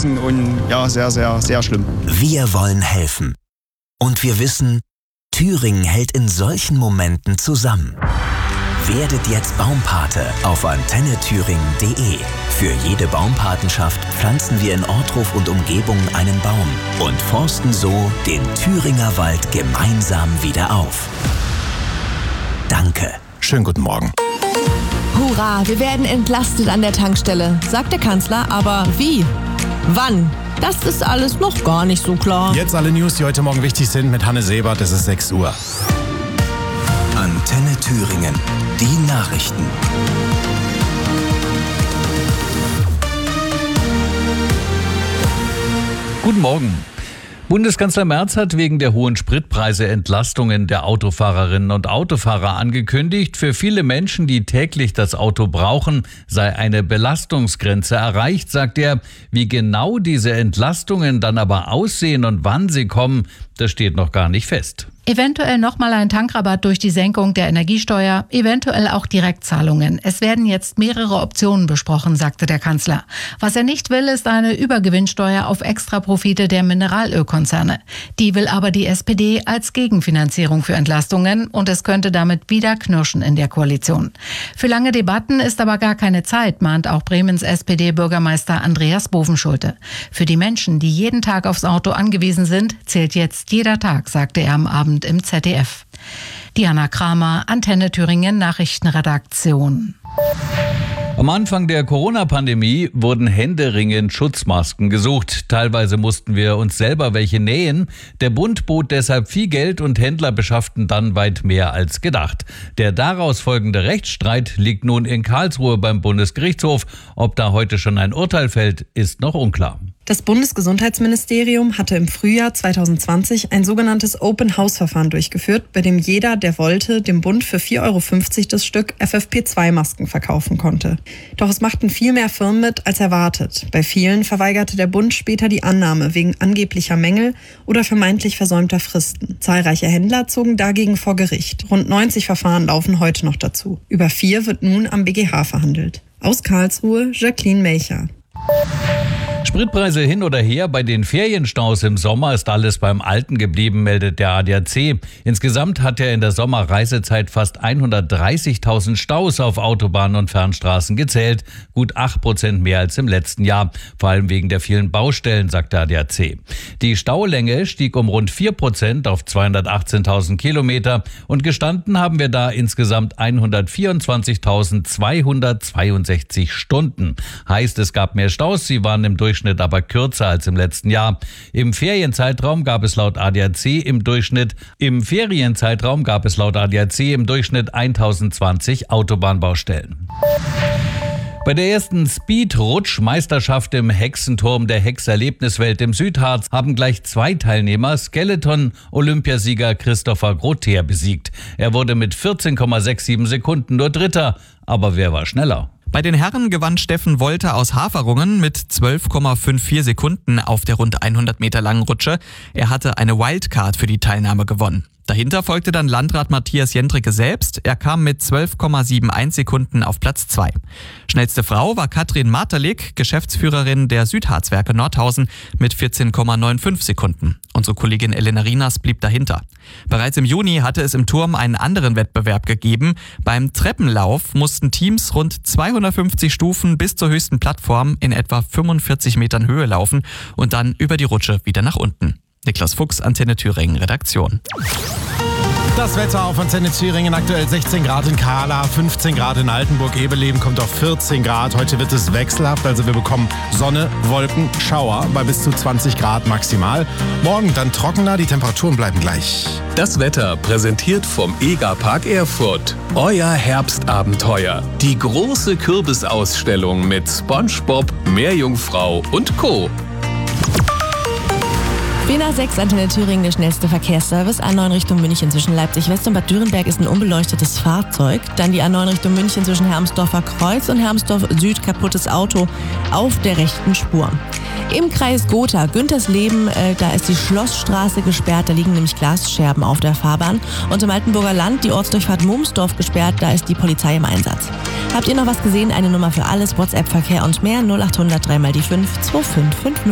gewesen und ja, sehr, sehr, sehr schlimm. Wir wollen helfen. Und wir wissen, Thüringen hält in solchen Momenten zusammen. Werdet jetzt Baumpate auf antennethüringen.de. Für jede Baumpatenschaft pflanzen wir in Ortruf und Umgebung einen Baum und forsten so den Thüringer Wald gemeinsam wieder auf. Danke. Schönen guten Morgen. Hurra, wir werden entlastet an der Tankstelle, sagt der Kanzler, aber wie? Wann? Das ist alles noch gar nicht so klar. Jetzt alle News, die heute Morgen wichtig sind, mit Hanne Sebert. Es ist 6 Uhr. Antenne Thüringen. Die Nachrichten. Guten Morgen. Bundeskanzler Merz hat wegen der hohen Spritpreise Entlastungen der Autofahrerinnen und Autofahrer angekündigt. Für viele Menschen, die täglich das Auto brauchen, sei eine Belastungsgrenze erreicht, sagt er. Wie genau diese Entlastungen dann aber aussehen und wann sie kommen, das steht noch gar nicht fest. Eventuell nochmal ein Tankrabatt durch die Senkung der Energiesteuer, eventuell auch Direktzahlungen. Es werden jetzt mehrere Optionen besprochen, sagte der Kanzler. Was er nicht will, ist eine Übergewinnsteuer auf Extraprofite der Mineralölkonzerne. Die will aber die SPD als Gegenfinanzierung für Entlastungen und es könnte damit wieder knirschen in der Koalition. Für lange Debatten ist aber gar keine Zeit, mahnt auch Bremens SPD-Bürgermeister Andreas Bovenschulte. Für die Menschen, die jeden Tag aufs Auto angewiesen sind, zählt jetzt jeder Tag, sagte er am Abend im ZDF. Diana Kramer, Antenne Thüringen Nachrichtenredaktion. Am Anfang der Corona-Pandemie wurden händeringend Schutzmasken gesucht. Teilweise mussten wir uns selber welche nähen. Der Bund bot deshalb viel Geld und Händler beschafften dann weit mehr als gedacht. Der daraus folgende Rechtsstreit liegt nun in Karlsruhe beim Bundesgerichtshof. Ob da heute schon ein Urteil fällt, ist noch unklar. Das Bundesgesundheitsministerium hatte im Frühjahr 2020 ein sogenanntes Open-House-Verfahren durchgeführt, bei dem jeder, der wollte, dem Bund für 4,50 € das Stück FFP2-Masken verkaufen konnte. Doch es machten viel mehr Firmen mit als erwartet. Bei vielen verweigerte der Bund später die Annahme wegen angeblicher Mängel oder vermeintlich versäumter Fristen. Zahlreiche Händler zogen dagegen vor Gericht. Rund 90 Verfahren laufen heute noch dazu. Über 4 wird nun am BGH verhandelt. Aus Karlsruhe, Jacqueline Melcher. Spritpreise hin oder her, bei den Ferienstaus im Sommer ist alles beim Alten geblieben, meldet der ADAC. Insgesamt hat er in der Sommerreisezeit fast 130.000 Staus auf Autobahnen und Fernstraßen gezählt. Gut 8% mehr als im letzten Jahr. Vor allem wegen der vielen Baustellen, sagt der ADAC. Die Staulänge stieg um rund 4% auf 218.000 Kilometer und gestanden haben wir da insgesamt 124.262 Stunden. Heißt, es gab mehr Staus, sie waren im Durchschnitt aber kürzer als im letzten Jahr. Im Ferienzeitraum gab es laut ADAC im Durchschnitt 1020 Autobahnbaustellen. Bei der ersten Speed-Rutsch-Meisterschaft im Hexenturm der Hexerlebniswelt im Südharz haben gleich 2 Teilnehmer Skeleton-Olympiasieger Christopher Grother besiegt. Er wurde mit 14,67 Sekunden nur Dritter. Aber wer war schneller? Bei den Herren gewann Steffen Wolter aus Haferungen mit 12,54 Sekunden auf der rund 100 Meter langen Rutsche. Er hatte eine Wildcard für die Teilnahme gewonnen. Dahinter folgte dann Landrat Matthias Jendricke selbst. Er kam mit 12,71 Sekunden auf Platz 2. Schnellste Frau war Katrin Martalik, Geschäftsführerin der Südharzwerke Nordhausen mit 14,95 Sekunden. Unsere Kollegin Elena Rinas blieb dahinter. Bereits im Juni hatte es im Turm einen anderen Wettbewerb gegeben. Beim Treppenlauf mussten Teams rund 250 Stufen bis zur höchsten Plattform in etwa 45 Metern Höhe laufen und dann über die Rutsche wieder nach unten. Niklas Fuchs, Antenne Thüringen, Redaktion. Das Wetter auf Antenne Thüringen, aktuell 16 Grad in Kahla, 15 Grad in Altenburg, Ebeleben kommt auf 14 Grad. Heute wird es wechselhaft, also wir bekommen Sonne, Wolken, Schauer bei bis zu 20 Grad maximal. Morgen dann trockener, die Temperaturen bleiben gleich. Das Wetter präsentiert vom EGA-Park Erfurt. Euer Herbstabenteuer. Die große Kürbisausstellung mit SpongeBob, Meerjungfrau und Co. BNA 6, Antenne Thüringen, der schnellste Verkehrsservice. A9 Richtung München zwischen Leipzig West und Bad Dürrenberg ist ein unbeleuchtetes Fahrzeug. Dann die A9 Richtung München zwischen Hermsdorfer Kreuz und Hermsdorf Süd, kaputtes Auto auf der rechten Spur. Im Kreis Gotha, Güntersleben, da ist die Schlossstraße gesperrt, da liegen nämlich Glasscherben auf der Fahrbahn. Und im Altenburger Land die Ortsdurchfahrt Mumsdorf gesperrt, da ist die Polizei im Einsatz. Habt ihr noch was gesehen? Eine Nummer für alles, WhatsApp-Verkehr und mehr, 0800 3 mal die 5 2550.